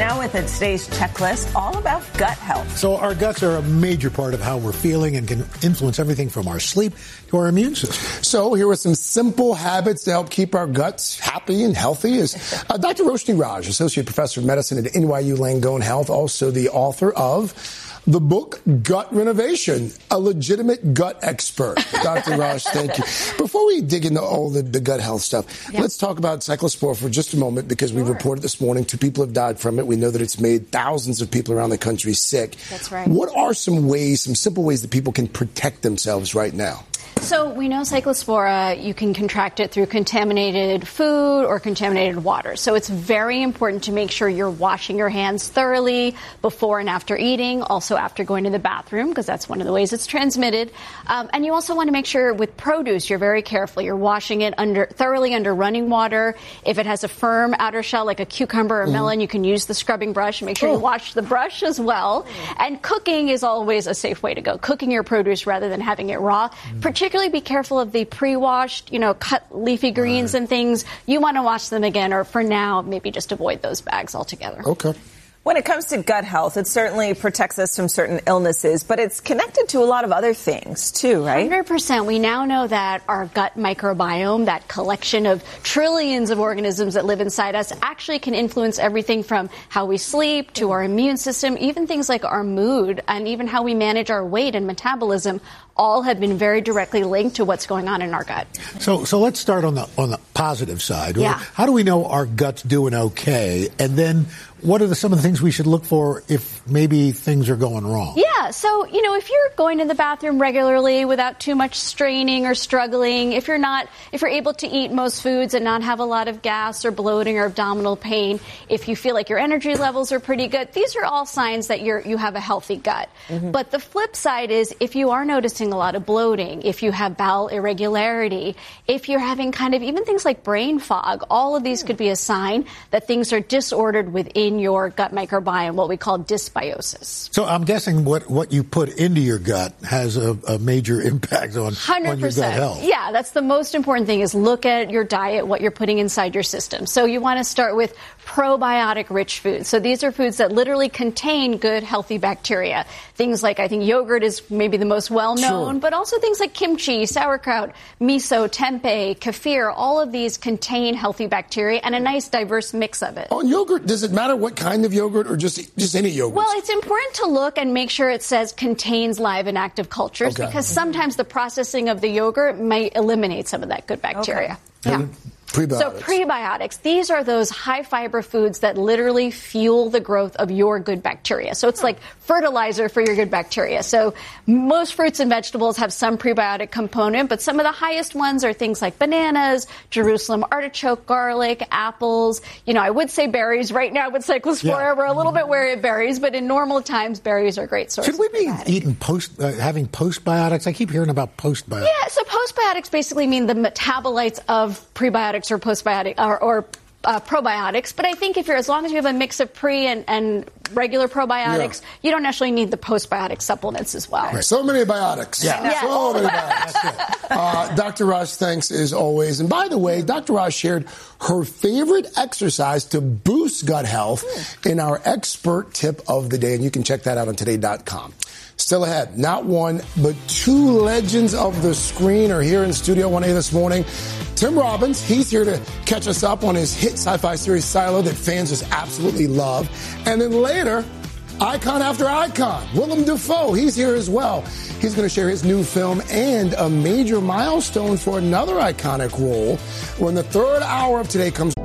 now with today's checklist, all about gut health. So our guts are a major part of how we're feeling and can influence everything from our sleep to our immune system. So here are some simple habits to help keep our guts happy and healthy. Is Dr. Roshni Raj, Associate Professor of Medicine at NYU Langone Health, also the author of the book Gut Renovation, a legitimate gut expert. Dr. Raj, thank you. Before we dig into all the gut health stuff, let's talk about Cyclospora for just a moment, because we reported this morning 2 people have died from it. We know that it's made thousands of people around the country sick. That's right. What are some simple ways that people can protect themselves right now? So we know Cyclospora, you can contract it through contaminated food or contaminated water. So it's very important to make sure you're washing your hands thoroughly before and after eating, also after going to the bathroom, because that's one of the ways it's transmitted. And you also want to make sure with produce, you're very careful. You're washing it thoroughly under running water. If it has a firm outer shell, like a cucumber or melon, you can use the scrubbing brush. Make sure you wash the brush as well. And cooking is always a safe way to go. Cooking your produce rather than having it raw. Particularly be careful of the pre-washed, cut leafy greens and things. You want to wash them again, or for now, maybe just avoid those bags altogether. Okay. When it comes to gut health, it certainly protects us from certain illnesses, but it's connected to a lot of other things, too, right? 100%. We now know that our gut microbiome, that collection of trillions of organisms that live inside us, actually can influence everything from how we sleep to our immune system, even things like our mood, and even how we manage our weight and metabolism. All have been very directly linked to what's going on in our gut. So let's start on the positive side. Yeah. How do we know our gut's doing okay? And then what are some of the things we should look for if maybe things are going wrong? Yeah. So, if you're going to the bathroom regularly without too much straining or struggling, if you're able to eat most foods and not have a lot of gas or bloating or abdominal pain, if you feel like your energy levels are pretty good, these are all signs that you have a healthy gut. But the flip side is if you are noticing a lot of bloating, if you have bowel irregularity, if you're having kind of even things like brain fog, all of these could be a sign that things are disordered within your gut microbiome, what we call dysbiosis. So I'm guessing what you put into your gut has a major impact on your gut health. Yeah, that's the most important thing, is look at your diet, what you're putting inside your system. So you want to start with probiotic-rich foods. So these are foods that literally contain good, healthy bacteria. Things like, I think yogurt is maybe the most well-known, but also things like kimchi, sauerkraut, miso, tempeh, kefir, all of these contain healthy bacteria and a nice diverse mix of it. On yogurt, does it matter what kind of yogurt or just any yogurt? Well, it's important to look and make sure it says contains live and active cultures, because sometimes the processing of the yogurt might eliminate some of that good bacteria. Yeah. Prebiotics. So prebiotics, these are those high fiber foods that literally fuel the growth of your good bacteria. So it's like fertilizer for your good bacteria. So most fruits and vegetables have some prebiotic component, but some of the highest ones are things like bananas, Jerusalem artichoke, garlic, apples. I would say berries. Right now with Cyclospora, we're a little bit wary of berries, but in normal times, berries are a great source. Should we be eating having postbiotics? I keep hearing about postbiotics. Yeah, so postbiotics basically mean the metabolites of prebiotics or postbiotic or probiotics, but I think as long as you have a mix of pre and regular probiotics, you don't actually need the postbiotic supplements as well. Right. So many biotics. Yeah. So many biotics. Dr. Raj, thanks as always. And by the way, Dr. Raj shared her favorite exercise to boost gut health in our expert tip of the day, and you can check that out on today.com. Still ahead, not one, but 2 legends of the screen are here in Studio 1A this morning. Tim Robbins, he's here to catch us up on his hit sci-fi series Silo that fans just absolutely love. And then later, icon after icon, Willem Dafoe, he's here as well. He's going to share his new film and a major milestone for another iconic role when the third hour of Today comes.